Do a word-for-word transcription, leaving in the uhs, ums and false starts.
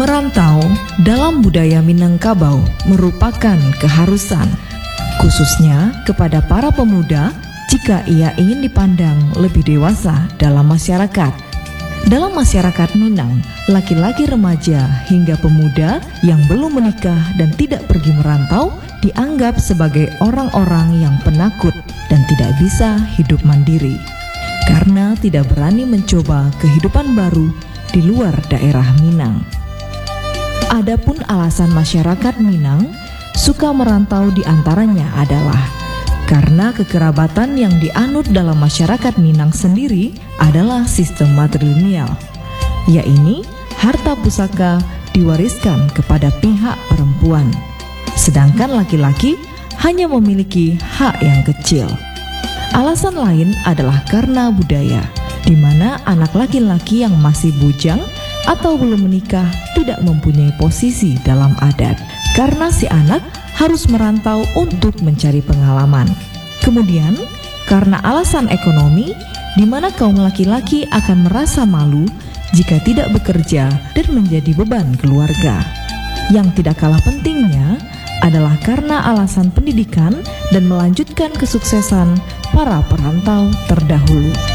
Merantau dalam budaya Minangkabau merupakan keharusan, khususnya kepada para pemuda jika ia ingin dipandang lebih dewasa dalam masyarakat. Dalam masyarakat Minang, laki-laki remaja hingga pemuda yang belum menikah dan tidak pergi merantau dianggap sebagai orang-orang yang penakut dan tidak bisa hidup mandiri, karena tidak berani mencoba kehidupan baru di luar daerah Minang. Adapun alasan masyarakat Minang suka merantau diantaranya adalah karena kekerabatan yang dianut dalam masyarakat Minang sendiri adalah sistem matrilineal, yaitu harta pusaka diwariskan kepada pihak perempuan, sedangkan laki-laki hanya memiliki hak yang kecil. Alasan lain adalah karena budaya, di mana anak laki-laki yang masih bujang atau belum menikah tidak mempunyai posisi dalam adat, karena si anak harus merantau untuk mencari pengalaman. Kemudian, karena alasan ekonomi, di mana kaum laki-laki akan merasa malu jika tidak bekerja dan menjadi beban keluarga. Yang tidak kalah pentingnya adalah karena alasan pendidikan dan melanjutkan kesuksesan para perantau terdahulu.